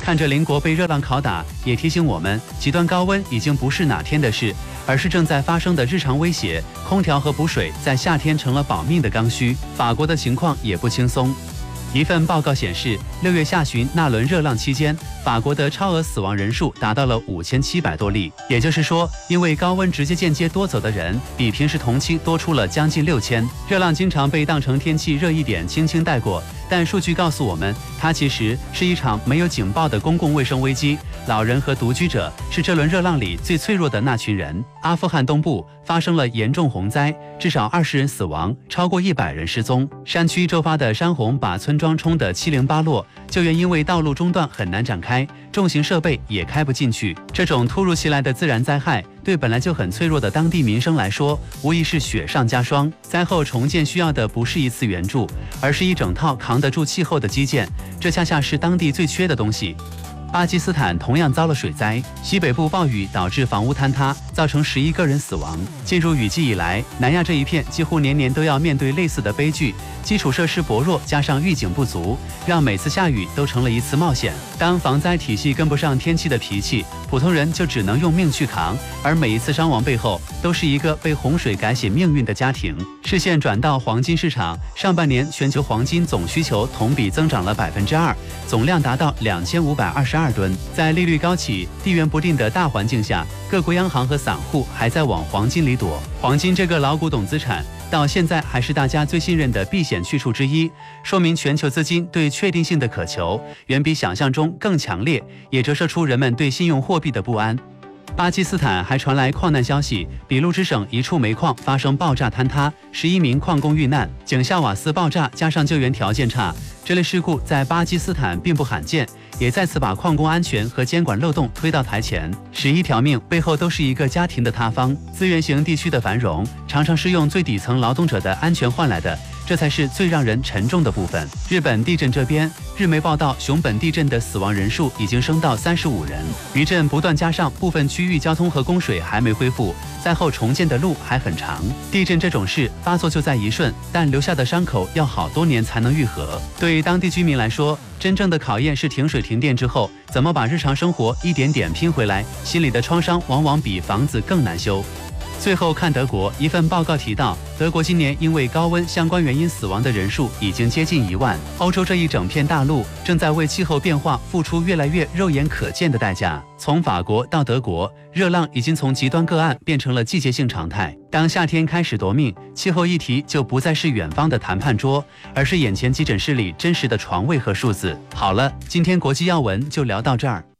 看着邻国被热浪拷打，也提醒我们，极端高温已经不是哪天的事，而是正在发生的日常威胁。空调和补水在夏天成了保命的刚需。法国的情况也不轻松。一份报告显示，6月下旬那轮热浪期间，法国的超额死亡人数达到了5700多例。也就是说，因为高温直接间接多走的人，比平时同期多出了将近6000。热浪经常被当成天气热一点轻轻带过，但数据告诉我们，它其实是一场没有警报的公共卫生危机。老人和独居者是这轮热浪里最脆弱的那群人。阿富汗东部发生了严重洪灾，至少20人死亡，超过100人失踪。山区周发的山洪把村庄冲得七零八落，救援因为道路中断很难展开，重型设备也开不进去。这种突如其来的自然灾害，对本来就很脆弱的当地民生来说，无疑是雪上加霜。灾后重建需要的不是一次援助，而是一整套扛得住气候的基建，这恰恰是当地最缺的东西。巴基斯坦同样遭了水灾，西北部暴雨导致房屋坍塌，造成11个人死亡。进入雨季以来，南亚这一片几乎年年都要面对类似的悲剧，基础设施薄弱加上预警不足，让每次下雨都成了一次冒险。当防灾体系跟不上天气的脾气，普通人就只能用命去扛，而每一次伤亡背后，都是一个被洪水改写命运的家庭。视线转到黄金市场，上半年全球黄金总需求同比增长了2%，总量达到2522吨。在利率高企、地缘不定的大环境下，各国央行和散户还在往黄金里躲。黄金这个老古董资产，到现在还是大家最信任的避险去处之一，说明全球资金对确定性的渴求远比想象中更强烈，也折射出人们对信用货币的不安。巴基斯坦还传来矿难消息，俾路支省一处煤矿发生爆炸坍塌，11名矿工遇难。井下瓦斯爆炸加上救援条件差，这类事故在巴基斯坦并不罕见，也再次把矿工安全和监管漏洞推到台前。11条命背后都是一个家庭的塌方。资源型地区的繁荣，常常是用最底层劳动者的安全换来的，这才是最让人沉重的部分。日本地震这边，日媒报道熊本地震的死亡人数已经升到35人，余震不断加上部分区域交通和供水还没恢复，灾后重建的路还很长。地震这种事发作就在一瞬，但留下的伤口要好多年才能愈合。对当地居民来说，真正的考验是停水停电之后，怎么把日常生活一点点拼回来，心里的创伤往往比房子更难修。最后看德国，一份报告提到，德国今年因为高温相关原因死亡的人数已经接近1万。欧洲这一整片大陆正在为气候变化付出越来越肉眼可见的代价。从法国到德国，热浪已经从极端个案变成了季节性常态。当夏天开始夺命，气候议题就不再是远方的谈判桌，而是眼前急诊室里真实的床位和数字。好了，今天国际要闻就聊到这儿。